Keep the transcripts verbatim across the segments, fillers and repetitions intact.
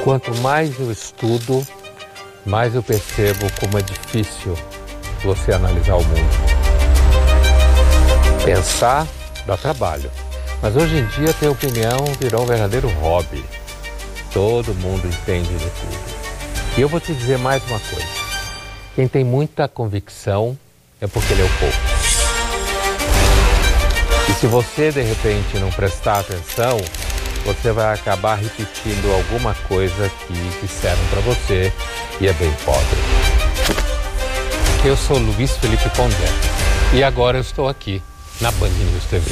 Quanto mais eu estudo, mais eu percebo como é difícil você analisar o mundo. Pensar dá trabalho, mas hoje em dia ter opinião virou um verdadeiro hobby. Todo mundo entende de tudo. E eu vou te dizer mais uma coisa. Quem tem muita convicção é porque leu pouco. E se você, de repente, não prestar atenção, você vai acabar repetindo alguma coisa que disseram para você e é bem pobre. Eu sou Luiz Felipe Pondé e agora eu estou aqui na Band News T V.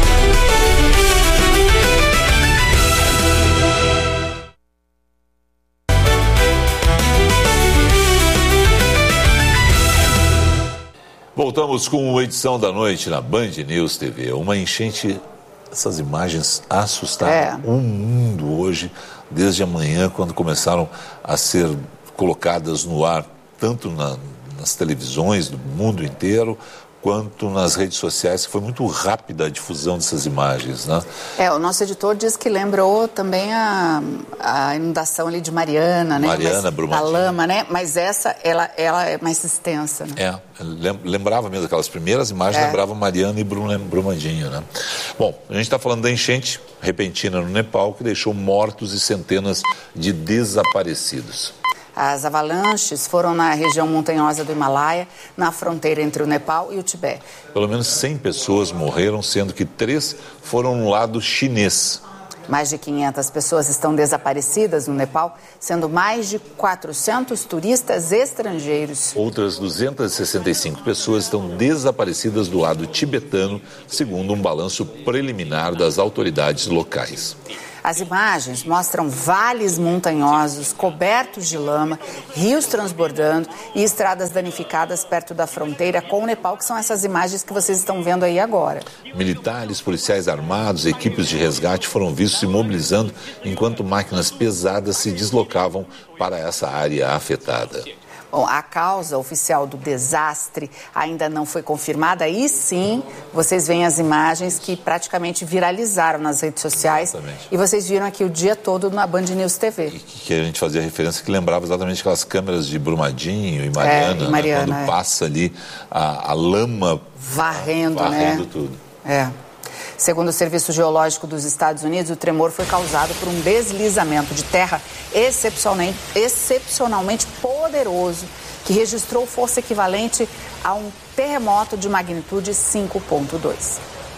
Voltamos com a edição da noite na Band News T V. Uma enchente, essas imagens assustaram é. o mundo hoje, desde amanhã, quando começaram a ser colocadas no ar, tanto na, nas televisões do mundo inteiro, quanto nas redes sociais, que foi muito rápida a difusão dessas imagens, né? É, o nosso editor diz que lembrou também a, a inundação ali de Mariana, né? Mariana, Brumadinho. A lama, né? Mas essa, ela, ela é mais extensa, né? É, lembrava mesmo, aquelas primeiras imagens, é. lembrava Mariana e Brumadinho, né? Bom, a gente está falando da enchente repentina no Nepal, que deixou mortos e centenas de desaparecidos. As avalanches foram na região montanhosa do Himalaia, na fronteira entre o Nepal e o Tibete. Pelo menos cem pessoas morreram, sendo que três foram no lado chinês. Mais de quinhentas pessoas estão desaparecidas no Nepal, sendo mais de quatrocentos turistas estrangeiros. Outras duzentas e sessenta e cinco pessoas estão desaparecidas do lado tibetano, segundo um balanço preliminar das autoridades locais. As imagens mostram vales montanhosos cobertos de lama, rios transbordando e estradas danificadas perto da fronteira com o Nepal, que são essas imagens que vocês estão vendo aí agora. Militares, policiais armados, equipes de resgate foram vistos se mobilizando enquanto máquinas pesadas se deslocavam para essa área afetada. Bom, a causa oficial do desastre ainda não foi confirmada. E sim, vocês veem as imagens que praticamente viralizaram nas redes sociais. Exatamente. E vocês viram aqui o dia todo na Band News T V. E que a gente fazia referência, que lembrava exatamente aquelas câmeras de Brumadinho e Mariana, é, e Mariana né? Quando é. passa ali a, a lama varrendo, a, varrendo né? tudo. É. Segundo o Serviço Geológico dos Estados Unidos, o tremor foi causado por um deslizamento de terra excepcionalmente, excepcionalmente poderoso, que registrou força equivalente a um terremoto de magnitude cinco ponto dois.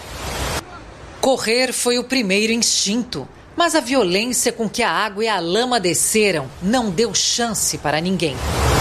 Correr foi o primeiro instinto, mas a violência com que a água e a lama desceram não deu chance para ninguém.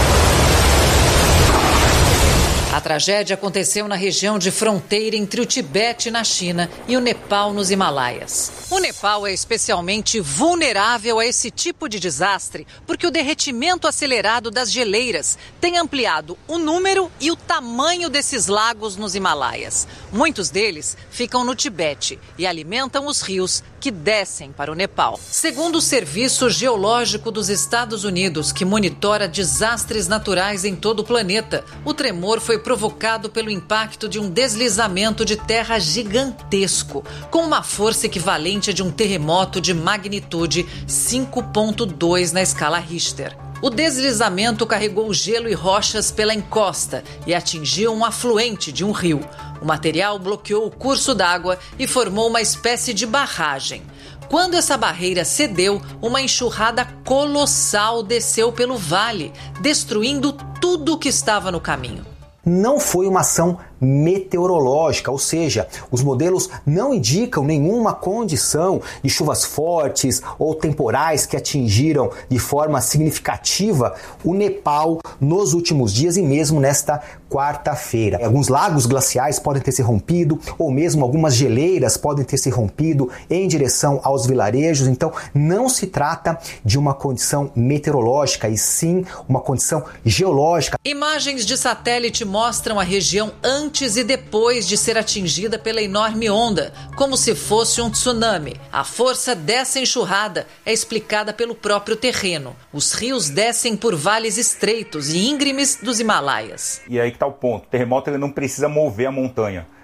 A tragédia aconteceu na região de fronteira entre o Tibete na China e o Nepal nos Himalaias. O Nepal é especialmente vulnerável a esse tipo de desastre porque o derretimento acelerado das geleiras tem ampliado o número e o tamanho desses lagos nos Himalaias. Muitos deles ficam no Tibete e alimentam os rios que descem para o Nepal. Segundo o Serviço Geológico dos Estados Unidos, que monitora desastres naturais em todo o planeta, o tremor foi provocado pelo impacto de um deslizamento de terra gigantesco, com uma força equivalente a de um terremoto de magnitude cinco ponto dois na escala Richter. O deslizamento carregou gelo e rochas pela encosta e atingiu um afluente de um rio. O material bloqueou o curso d'água e formou uma espécie de barragem. Quando essa barreira cedeu, uma enxurrada colossal desceu pelo vale, destruindo tudo o que estava no caminho. Não foi uma ação meteorológica, ou seja, os modelos não indicam nenhuma condição de chuvas fortes ou temporais que atingiram de forma significativa o Nepal nos últimos dias e mesmo nesta quarta-feira. Alguns lagos glaciais podem ter se rompido ou mesmo algumas geleiras podem ter se rompido em direção aos vilarejos, então não se trata de uma condição meteorológica e sim uma condição geológica. Imagens de satélite mostram a região antes e depois de ser atingida pela enorme onda, como se fosse um tsunami. A força dessa enxurrada é explicada pelo próprio terreno. Os rios descem por vales estreitos e íngremes dos Himalaias. E aí que está o ponto. O terremoto ele não precisa mover a montanha.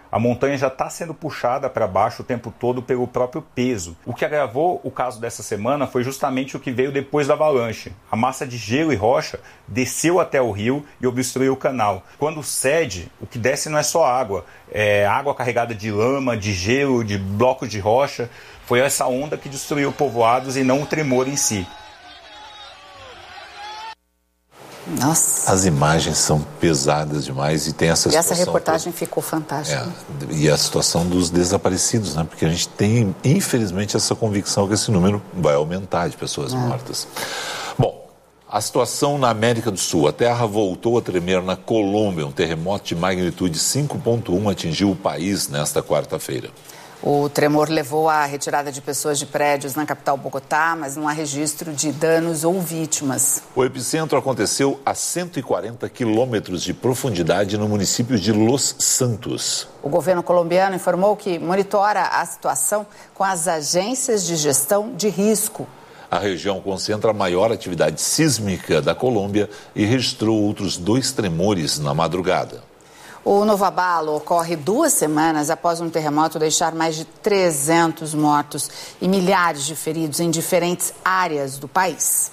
A montanha já está sendo puxada para baixo o tempo todo pelo próprio peso. O que agravou o caso dessa semana foi justamente o que veio depois da avalanche. A massa de gelo e rocha desceu até o rio e obstruiu o canal. Quando cede, o que desce não é só água, é água carregada de lama, de gelo, de blocos de rocha. Foi essa onda que destruiu povoados e não o tremor em si. Nossa. As imagens são pesadas demais e tem essa e situação... E essa reportagem toda... ficou fantástica. É, e a situação dos desaparecidos, né? Porque a gente tem, infelizmente, essa convicção que esse número vai aumentar de pessoas é. mortas. Bom, a situação na América do Sul. A terra voltou a tremer na Colômbia. Um terremoto de magnitude cinco ponto um atingiu o país nesta quarta-feira. O tremor levou à retirada de pessoas de prédios na capital Bogotá, mas não há registro de danos ou vítimas. O epicentro aconteceu a cento e quarenta quilômetros de profundidade no município de Los Santos. O governo colombiano informou que monitora a situação com as agências de gestão de risco. A região concentra a maior atividade sísmica da Colômbia e registrou outros dois tremores na madrugada. O novo abalo ocorre duas semanas após um terremoto deixar mais de trezentos mortos e milhares de feridos em diferentes áreas do país.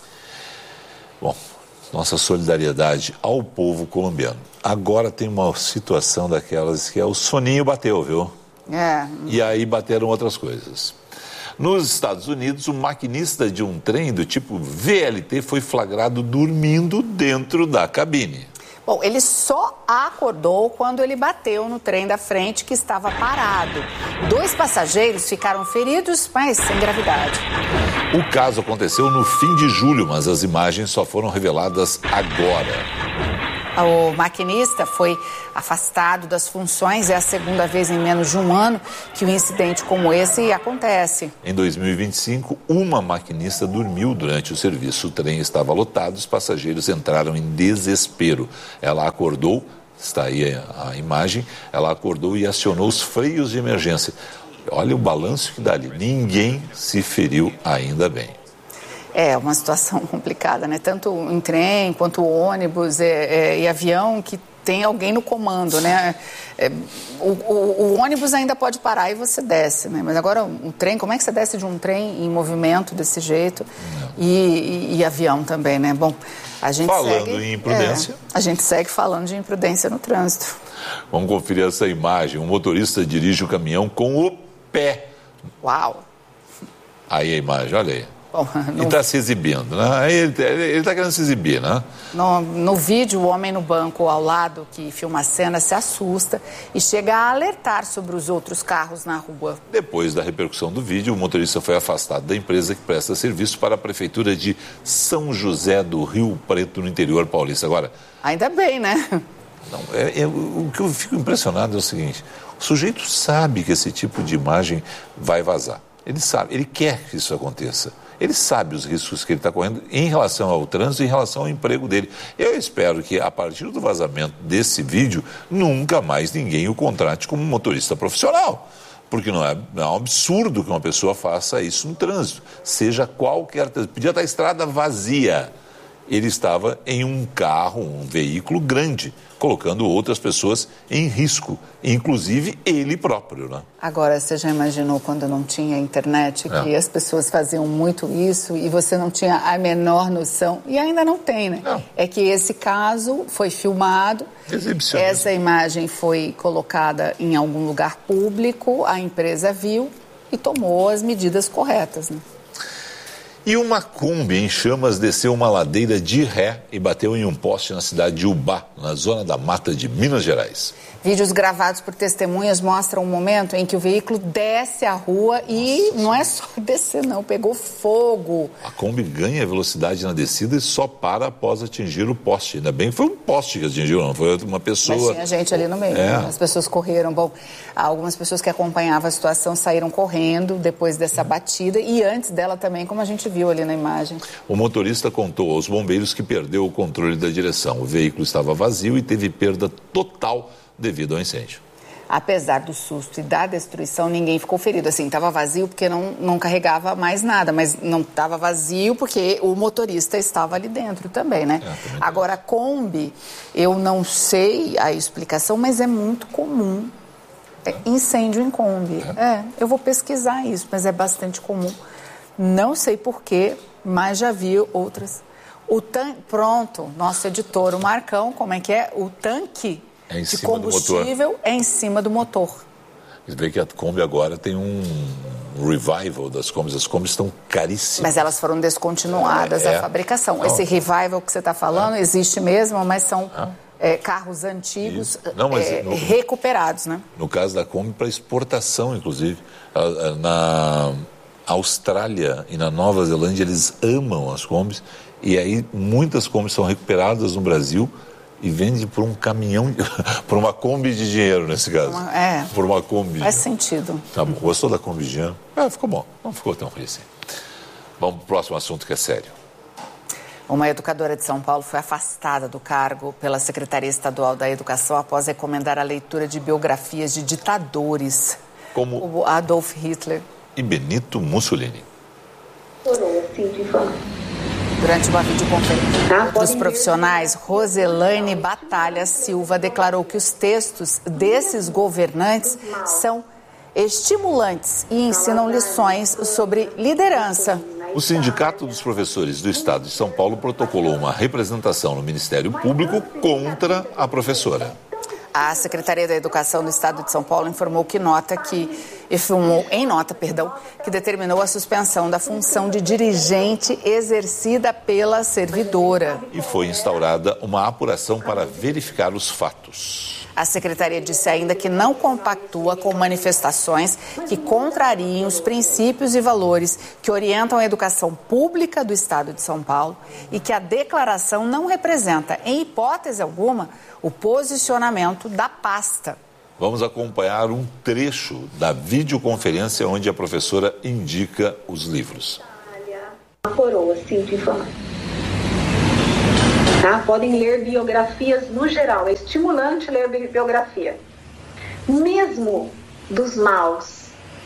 Bom, nossa solidariedade ao povo colombiano. Agora tem uma situação daquelas que é o soninho bateu, viu? É. E aí bateram outras coisas. Nos Estados Unidos, o maquinista de um trem do tipo V L T foi flagrado dormindo dentro da cabine. Bom, ele só acordou quando ele bateu no trem da frente que estava parado. Dois passageiros ficaram feridos, mas sem gravidade. O caso aconteceu no fim de julho, mas as imagens só foram reveladas agora. O maquinista foi afastado das funções. É a segunda vez em menos de um ano que um incidente como esse acontece. Em dois mil e vinte e cinco, uma maquinista dormiu durante o serviço. O trem estava lotado, os passageiros entraram em desespero. Ela acordou, está aí a imagem, ela acordou e acionou os freios de emergência. Olha o balanço que dá ali. Ninguém se feriu, ainda bem. É uma situação complicada, né? Tanto em trem, quanto ônibus é, é, e avião que tem alguém no comando, né? É, o, o, o ônibus ainda pode parar e você desce, né? Mas agora um trem, como é que você desce de um trem em movimento desse jeito? E, e, e avião também, né? Bom, a gente falando segue, em imprudência. É, a gente segue falando de imprudência no trânsito. Vamos conferir essa imagem. Um motorista dirige o caminhão com o pé. Uau! Aí a imagem, olha aí. Bom, no... E está se exibindo, né? Ele está querendo se exibir, né? No, no vídeo, o homem no banco ao lado que filma a cena se assusta e chega a alertar sobre os outros carros na rua. Depois da repercussão do vídeo, o motorista foi afastado da empresa que presta serviço para a prefeitura de São José do Rio Preto, no interior paulista. Agora... Ainda bem, né? Não, é, é, o que eu fico impressionado é o seguinte, o sujeito sabe que esse tipo de imagem vai vazar. Ele sabe, ele quer que isso aconteça. Ele sabe os riscos que ele está correndo em relação ao trânsito e em relação ao emprego dele. Eu espero que, a partir do vazamento desse vídeo, nunca mais ninguém o contrate como motorista profissional. Porque não é, não é um absurdo que uma pessoa faça isso no trânsito. Seja qualquer... Podia estar a estrada vazia. Ele estava em um carro, um veículo grande, colocando outras pessoas em risco, inclusive ele próprio, né? Agora, você já imaginou quando não tinha internet, que é. as pessoas faziam muito isso e você não tinha a menor noção, e ainda não tem, né? Não. É que esse caso foi filmado, essa imagem foi colocada em algum lugar público, a empresa viu e tomou as medidas corretas, né? E uma Kombi em chamas desceu uma ladeira de ré e bateu em um poste na cidade de Ubá, na zona da mata de Minas Gerais. Vídeos gravados por testemunhas mostram o momento em que o veículo desce a rua e Nossa, não é só descer não, pegou fogo. A Kombi ganha velocidade na descida e só para após atingir o poste. Ainda bem que foi um poste que atingiu, não foi uma pessoa... Mas tinha gente ali no meio, é. né? As pessoas correram. Bom, algumas pessoas que acompanhavam a situação saíram correndo depois dessa batida e antes dela também, como a gente viu ali na imagem. O motorista contou aos bombeiros que perdeu o controle da direção. O veículo estava vazio e teve perda total devido ao incêndio. Apesar do susto e da destruição, ninguém ficou ferido. Assim, estava vazio porque não, não carregava mais nada, mas não estava vazio porque o motorista estava ali dentro também, né? É, também Agora, a Kombi, eu não sei a explicação, mas é muito comum incêndio em Kombi. É. é, eu vou pesquisar isso, mas é bastante comum. Não sei porquê, mas já vi outras. O tanque, pronto, nosso editor, o Marcão, como é que é? O tanque é de combustível é em cima do motor. Você vê que a Kombi agora tem um revival das Kombis. As Kombis estão caríssimas. Mas elas foram descontinuadas é, a fabricação. Não. Esse revival que você está falando é. existe mesmo, mas são é. É, carros antigos Não, mas é, no, recuperados, né? No caso da Kombi, para exportação, inclusive. Na Austrália e na Nova Zelândia, eles amam as Kombis. E aí muitas Kombis são recuperadas no Brasil e vendem por um caminhão, por uma Kombi de dinheiro nesse caso. Uma, é. Por uma Kombi. Faz sentido. Tá bom. Gostou da Kombi de dinheiro? É, ficou bom. Não ficou tão ruim assim. Vamos pro próximo assunto que é sério. Uma educadora de São Paulo foi afastada do cargo pela Secretaria Estadual da Educação após recomendar a leitura de biografias de ditadores. Como o Adolf Hitler e Benito Mussolini. Durante uma videoconferência dos profissionais, Roselaine Batalha Silva declarou que os textos desses governantes são estimulantes e ensinam lições sobre liderança. O Sindicato dos Professores do Estado de São Paulo protocolou uma representação no Ministério Público contra a professora. A Secretaria da Educação do Estado de São Paulo informou que nota que informou em nota, perdão, que determinou a suspensão da função de dirigente exercida pela servidora. E foi instaurada uma apuração para verificar os fatos. A Secretaria disse ainda que não compactua com manifestações que contrariem os princípios e valores que orientam a educação pública do Estado de São Paulo e que a declaração não representa, em hipótese alguma, o posicionamento da pasta. Vamos acompanhar um trecho da videoconferência onde a professora indica os livros. A coroa, sim, de informar. Tá? Podem ler biografias no geral, é estimulante ler biografia. Mesmo dos maus.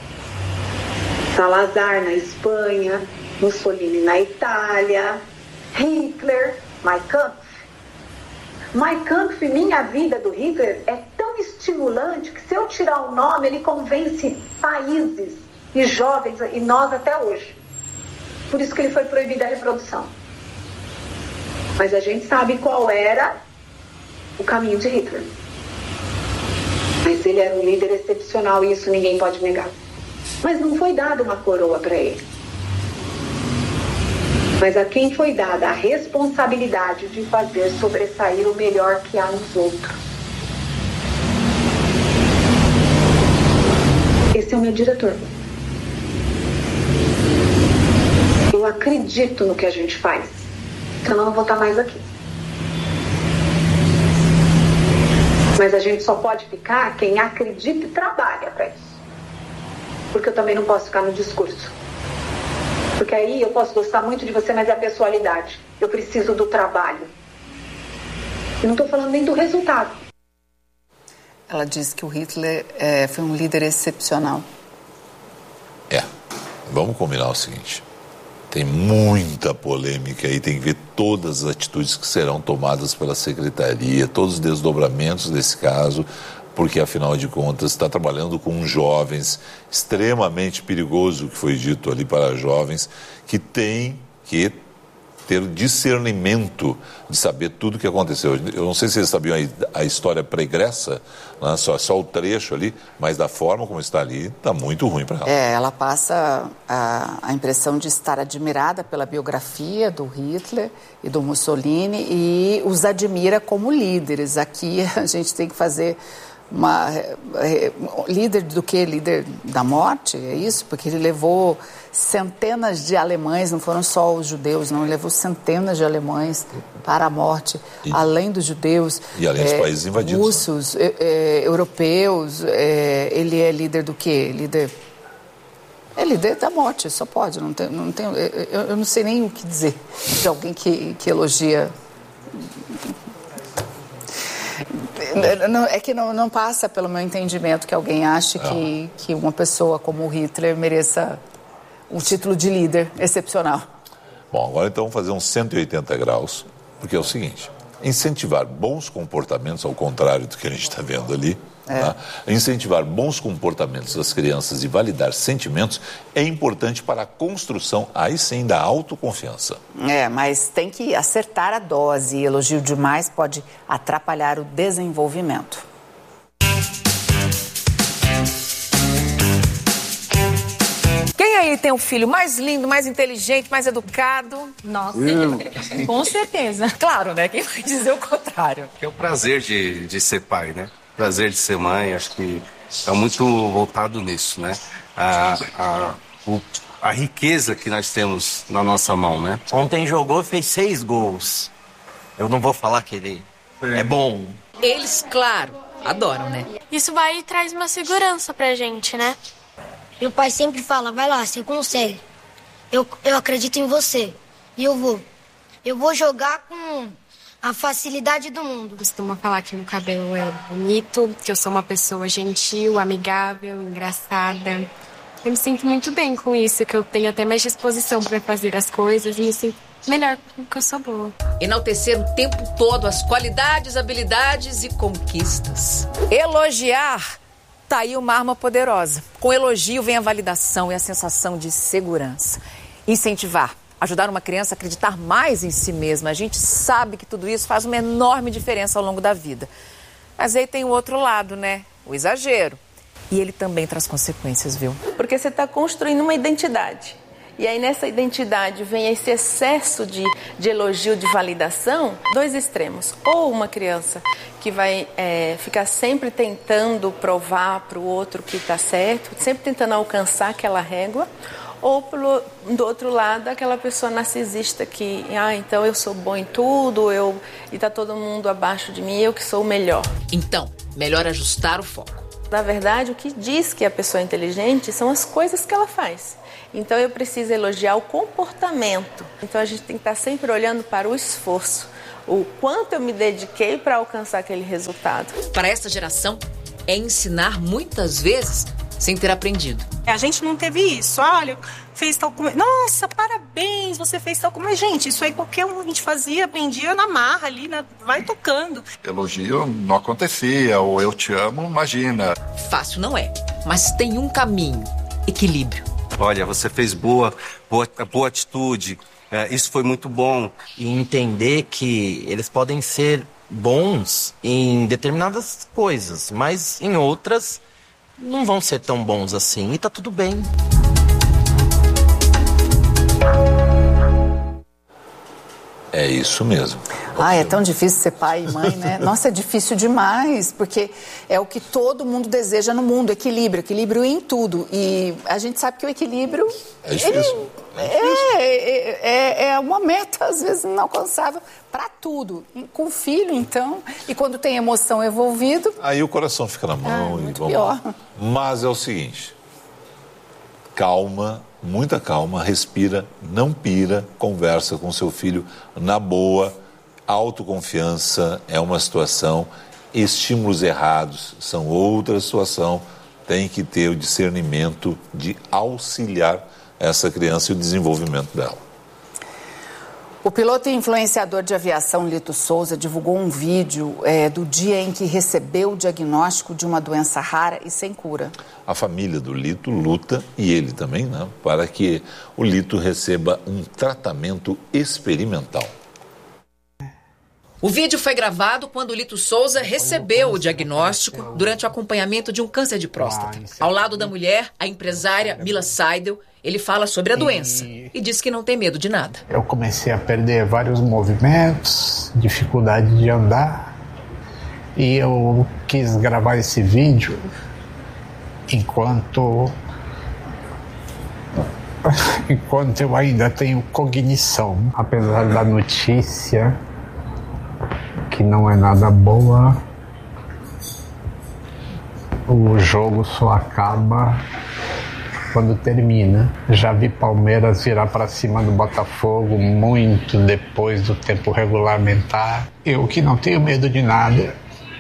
Salazar na Espanha, Mussolini na Itália, Hitler, Mein Kampf. Mein Kampf, Minha Vida, do Hitler, é tão estimulante que se eu tirar o nome, ele convence países e jovens, e nós até hoje. Por isso que ele foi proibido a reprodução. Mas a gente sabe qual era o caminho de Hitler. Mas ele era um líder excepcional e isso ninguém pode negar. Mas não foi dada uma coroa para ele. Mas a quem foi dada a responsabilidade de fazer sobressair o melhor que há nos outros. Esse é o meu diretor. Eu acredito no que a gente faz. Então eu não vou estar mais aqui. Mas a gente só pode ficar quem acredita e trabalha para isso. Porque eu também não posso ficar no discurso. Porque aí eu posso gostar muito de você, mas é a pessoalidade. Eu preciso do trabalho. Eu não estou falando nem do resultado. Ela disse que o Hitler é, foi um líder excepcional. É. Vamos combinar o seguinte. Tem muita polêmica aí, tem que ver todas as atitudes que serão tomadas pela secretaria, todos os desdobramentos desse caso, porque afinal de contas está trabalhando com jovens, extremamente perigoso o que foi dito ali para jovens, que têm que ter discernimento de saber tudo o que aconteceu. Eu não sei se vocês sabiam a, a história pregressa, né? só, só o trecho ali, mas da forma como está ali, está muito ruim para ela. É, ela passa a, a impressão de estar admirada pela biografia do Hitler e do Mussolini e os admira como líderes. Aqui a gente tem que fazer uma... Líder do quê? Líder da morte? É isso? Porque ele levou centenas de alemães, não foram só os judeus, não, ele levou centenas de alemães para a morte, e, além dos judeus. E além dos é, países invadidos. Russos, né? é, é, europeus, é, ele é líder do quê? Líder... É líder da morte, só pode, não tem, não tem, eu, eu não sei nem o que dizer de alguém que, que elogia... Não, é que não, não passa pelo meu entendimento que alguém ache que, que uma pessoa como o Hitler mereça um título de líder excepcional. Bom, agora então vamos fazer uns cento e oitenta graus, porque é o seguinte, incentivar bons comportamentos, ao contrário do que a gente está vendo ali, É. Tá? Incentivar bons comportamentos das crianças e validar sentimentos é importante para a construção, aí sim, da autoconfiança. É, mas tem que acertar a dose. Elogio demais pode atrapalhar o desenvolvimento. Quem aí tem um filho mais lindo, mais inteligente, mais educado? Nossa, com certeza. Claro, né? Quem vai dizer o contrário? É o prazer de, de ser pai, né? Prazer de ser mãe, acho que é muito voltado nisso, né? A, a, o, a riqueza que nós temos na nossa mão, né? Ontem jogou e fez seis gols. Eu não vou falar que ele é bom. Eles, claro, adoram, né? Isso vai e traz uma segurança pra gente, né? Meu pai sempre fala, vai lá, você consegue. Eu, eu acredito em você. E eu vou. Eu vou jogar com a facilidade do mundo. Costuma falar que meu cabelo é bonito, que eu sou uma pessoa gentil, amigável, engraçada. Eu me sinto muito bem com isso, que eu tenho até mais disposição para fazer as coisas e me sinto melhor porque eu sou boa. Enaltecer o tempo todo as qualidades, habilidades e conquistas. Elogiar. Tá aí uma arma poderosa. Com elogio vem a validação e a sensação de segurança. Incentivar. Ajudar uma criança a acreditar mais em si mesma. A gente sabe que tudo isso faz uma enorme diferença ao longo da vida. Mas aí tem o outro lado, né? O exagero. E ele também traz consequências, viu? Porque você está construindo uma identidade. E aí nessa identidade vem esse excesso de, de elogio, de validação, dois extremos. Ou uma criança que vai é, ficar sempre tentando provar para o outro que está certo, sempre tentando alcançar aquela régua. Ou pro, do outro lado, aquela pessoa narcisista que, ah, então eu sou bom em tudo, eu, e está todo mundo abaixo de mim, eu que sou o melhor. Então, melhor ajustar o foco. Na verdade, o que diz que a pessoa é inteligente são as coisas que ela faz. Então eu preciso elogiar o comportamento. Então a gente tem que estar sempre olhando para o esforço, o quanto eu me dediquei para alcançar aquele resultado. Para essa geração, é ensinar muitas vezes sem ter aprendido. A gente não teve isso. Olha, fez tal coisa. Nossa, parabéns, você fez tal coisa. Mas, gente, isso aí qualquer um a gente fazia, aprendia na marra ali, na... vai tocando. Elogio não acontecia, ou eu te amo, imagina. Fácil não é, mas tem um caminho: equilíbrio. Olha, você fez boa, boa, boa atitude, é, isso foi muito bom. E entender que eles podem ser bons em determinadas coisas, mas em outras não vão ser tão bons assim, e tá tudo bem. É isso mesmo. Ah, é tão difícil ser pai e mãe, né? Nossa, é difícil demais, porque é o que todo mundo deseja no mundo, equilíbrio, equilíbrio em tudo. E a gente sabe que o equilíbrio... É difícil. Ele, é, é, é, é uma meta, às vezes, inalcançável para tudo. Com o filho, então, e quando tem emoção envolvido... Aí o coração fica na mão. Ah, e muito vamos pior. Lá. Mas é o seguinte, calma, muita calma, respira, não pira, conversa com seu filho na boa. Autoconfiança é uma situação, estímulos errados são outra situação. Tem que ter o discernimento de auxiliar essa criança e o desenvolvimento dela. O piloto e influenciador de aviação Lito Souza divulgou um vídeo é, do dia em que recebeu o diagnóstico de uma doença rara e sem cura. A família do Lito luta, e ele também, né, para que o Lito receba um tratamento experimental. O vídeo foi gravado quando o Lito Souza recebeu o diagnóstico durante o acompanhamento de um câncer de próstata. Ao lado da mulher, a empresária Mila Seidel, ele fala sobre a doença e diz que não tem medo de nada. Eu comecei a perder vários movimentos, dificuldade de andar, e eu quis gravar esse vídeo enquanto, enquanto eu ainda tenho cognição. Apesar da notícia, que não é nada boa, o jogo só acaba quando termina. Já vi Palmeiras virar para cima do Botafogo muito depois do tempo regulamentar. Eu que não tenho medo de nada,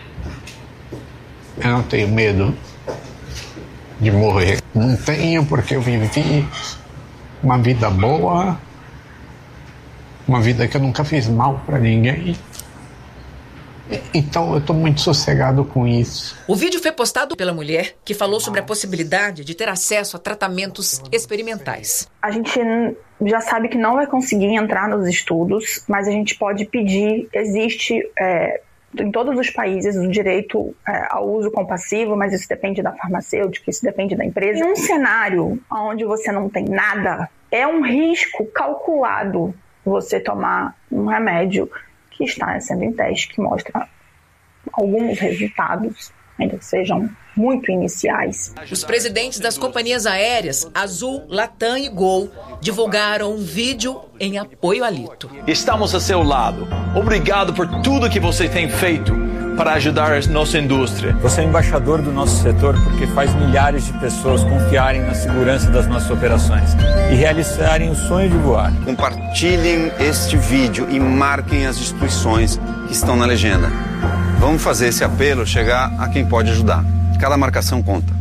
eu não tenho medo de morrer. Não tenho, porque eu vivi uma vida boa, uma vida que eu nunca fiz mal para ninguém. Então eu estou muito sossegado com isso. O vídeo foi postado pela mulher que falou sobre a possibilidade de ter acesso a tratamentos experimentais. A gente já sabe que não vai conseguir entrar nos estudos, mas a gente pode pedir, existe é, em todos os países o direito é, ao uso compassivo, mas isso depende da farmacêutica, isso depende da empresa. Em um cenário onde você não tem nada, é um risco calculado você tomar um remédio que está sendo em teste, que mostra alguns resultados, ainda que sejam muito iniciais. Os presidentes das companhias aéreas Azul, Latam e Gol divulgaram um vídeo em apoio a Lito. Estamos a seu lado. Obrigado por tudo que você tem feito para ajudar a nossa indústria. Você é embaixador do nosso setor porque faz milhares de pessoas confiarem na segurança das nossas operações e realizarem o sonho de voar. Compartilhem este vídeo e marquem as instituições que estão na legenda. Vamos fazer esse apelo chegar a quem pode ajudar. Cada marcação conta.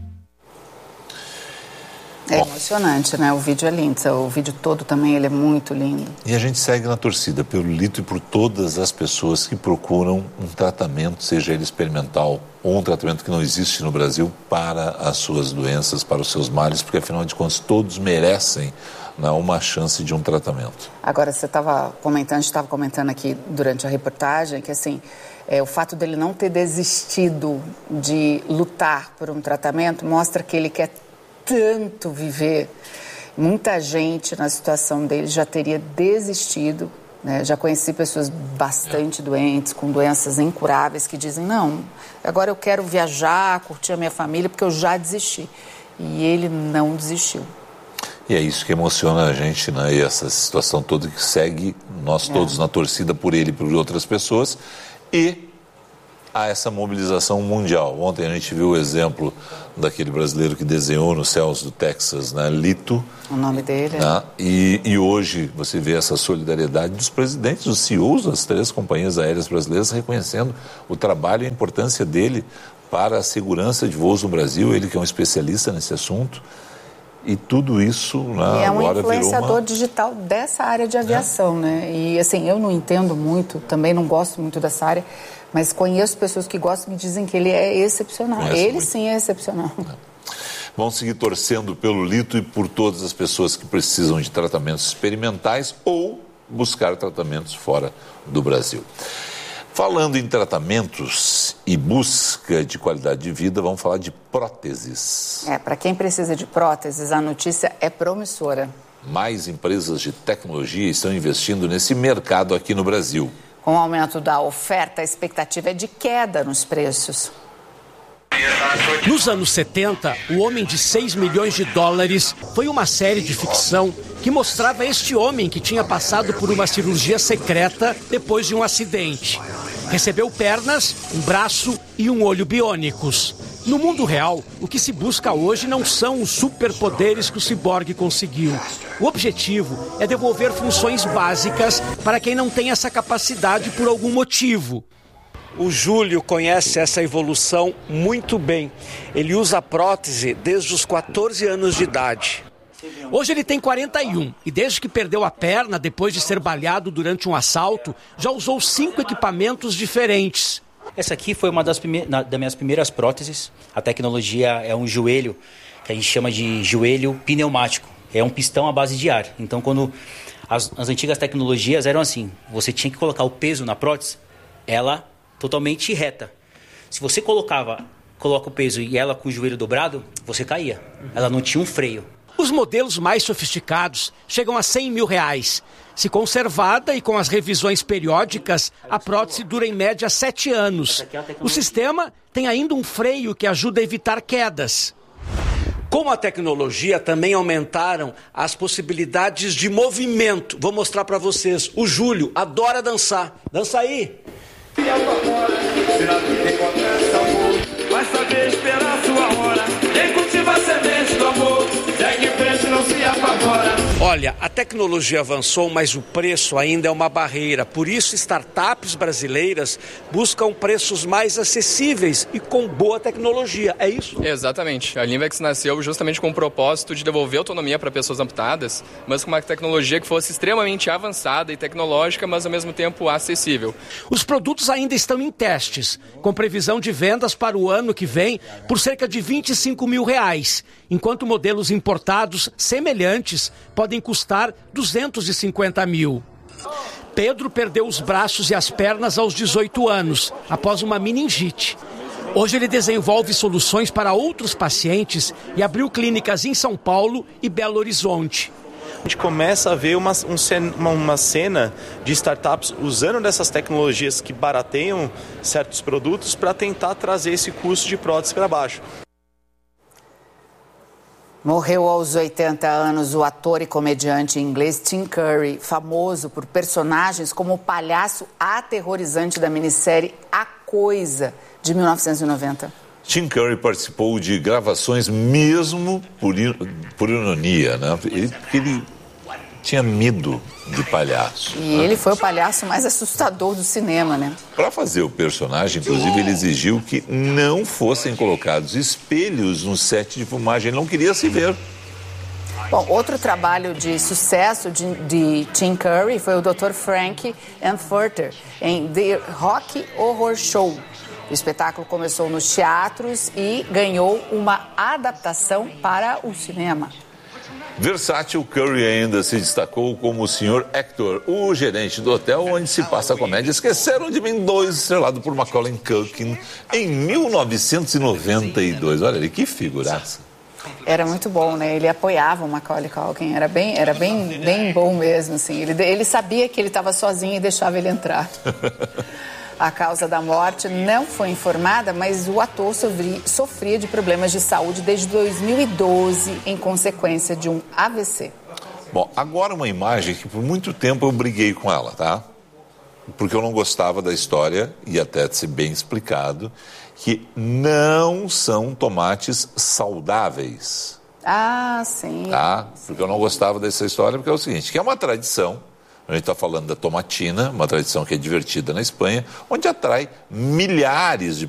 É emocionante, né? O vídeo é lindo, o vídeo todo também ele é muito lindo. E a gente segue na torcida pelo Lito e por todas as pessoas que procuram um tratamento, seja ele experimental ou um tratamento que não existe no Brasil para as suas doenças, para os seus males, porque afinal de contas todos merecem, né, uma chance de um tratamento. Agora, você estava comentando, a gente estava comentando aqui durante a reportagem que assim, é, o fato dele não ter desistido de lutar por um tratamento mostra que ele quer tanto viver. Muita gente na situação dele já teria desistido, né? Já conheci pessoas bastante doentes, com doenças incuráveis, que dizem, não, agora eu quero viajar, curtir a minha família, porque eu já desisti. E ele não desistiu. E é isso que emociona a gente, né? E essa situação toda que segue, nós todos é. na torcida por ele e por outras pessoas, e a essa mobilização mundial. Ontem a gente viu o exemplo daquele brasileiro que desenhou nos céus do Texas, né? Lito. O nome dele. Né? E, e hoje você vê essa solidariedade dos presidentes, dos C E Os das três companhias aéreas brasileiras reconhecendo o trabalho e a importância dele para a segurança de voos no Brasil, ele que é um especialista nesse assunto. E tudo isso, né, e é um agora influenciador virou uma... digital dessa área de aviação, é. né? E assim, eu não entendo muito, também não gosto muito dessa área, mas conheço pessoas que gostam e dizem que ele é excepcional. Conhece ele muito. Sim é excepcional. É. Vamos seguir torcendo pelo Lito e por todas as pessoas que precisam de tratamentos experimentais ou buscar tratamentos fora do Brasil. Falando em tratamentos e busca de qualidade de vida, vamos falar de próteses. É, para quem precisa de próteses, a notícia é promissora. Mais empresas de tecnologia estão investindo nesse mercado aqui no Brasil. Com o aumento da oferta, a expectativa é de queda nos preços. Nos anos setenta, O Homem de seis milhões de dólares foi uma série de ficção que mostrava este homem que tinha passado por uma cirurgia secreta depois de um acidente. Recebeu pernas, um braço e um olho biônicos. No mundo real, o que se busca hoje não são os superpoderes que o ciborgue conseguiu. O objetivo é devolver funções básicas para quem não tem essa capacidade por algum motivo. O Júlio conhece essa evolução muito bem. Ele usa prótese desde os quatorze anos de idade. Hoje ele tem quarenta e um e desde que perdeu a perna depois de ser baleado durante um assalto, já usou cinco equipamentos diferentes. Essa aqui foi uma das, prime- das minhas primeiras próteses. A tecnologia é um joelho, que a gente chama de joelho pneumático. É um pistão à base de ar. Então, quando as, as antigas tecnologias eram assim, você tinha que colocar o peso na prótese, ela totalmente reta. Se você colocava, coloca o peso e ela com o joelho dobrado, você caía. Ela não tinha um freio. Os modelos mais sofisticados chegam a cem mil reais. Se conservada e com as revisões periódicas, a prótese dura em média sete anos. O sistema tem ainda um freio que ajuda a evitar quedas. Com a tecnologia também aumentaram as possibilidades de movimento. Vou mostrar para vocês. O Júlio adora dançar. Dança aí. Vai saber esperar sua hora. Quem cultiva a semente do amor, segue em frente Olha, a tecnologia avançou, mas o preço ainda é uma barreira. Por isso, startups brasileiras buscam preços mais acessíveis e com boa tecnologia. É isso? Exatamente. A Limbex nasceu justamente com o propósito de devolver autonomia para pessoas amputadas, mas com uma tecnologia que fosse extremamente avançada e tecnológica, mas ao mesmo tempo acessível. Os produtos ainda estão em testes, com previsão de vendas para o ano que vem por cerca de vinte e cinco mil reais, enquanto modelos importados semelhantes podem custar duzentos e cinquenta mil. Pedro perdeu os braços e as pernas aos dezoito anos, após uma meningite. Hoje ele desenvolve soluções para outros pacientes e abriu clínicas em São Paulo e Belo Horizonte. A gente começa a ver uma, um, uma cena de startups usando dessas tecnologias que barateiam certos produtos para tentar trazer esse custo de prótese para baixo. Morreu aos oitenta anos o ator e comediante inglês Tim Curry, famoso por personagens como o palhaço aterrorizante da minissérie A Coisa, de mil novecentos e noventa. Tim Curry participou de gravações mesmo por, por ironia, né? Ele, ele tinha medo de palhaço. E né? Ele foi o palhaço mais assustador do cinema, né? Para fazer o personagem, inclusive, ele exigiu que não fossem colocados espelhos no set de filmagem. Ele não queria se ver. Bom, outro trabalho de sucesso de, de Tim Curry foi o doutor Frank Furter em The Rocky Horror Show. O espetáculo começou nos teatros e ganhou uma adaptação para o cinema. Versátil, Curry ainda se destacou como o senhor Hector, o gerente do hotel onde se passa a comédia Esqueceram de Mim dois, estrelado por Macaulay Culkin em mil novecentos e noventa e dois. Olha ali, que figuraça. Era muito bom, né? Ele apoiava o Macaulay Culkin, era bem, era bem, bem bom mesmo, assim. Ele, ele sabia que ele estava sozinho e deixava ele entrar. A causa da morte não foi informada, mas o ator sofria, sofria de problemas de saúde desde dois mil e doze, em consequência de um A V C. Bom, agora uma imagem que por muito tempo eu briguei com ela, tá? Porque eu não gostava da história, e até de ser bem explicado, que não são tomates saudáveis. Ah, sim. Tá? Porque eu não gostava dessa história, porque é o seguinte, que é uma tradição. A gente está falando da tomatina, uma tradição que é divertida na Espanha, onde atrai milhares de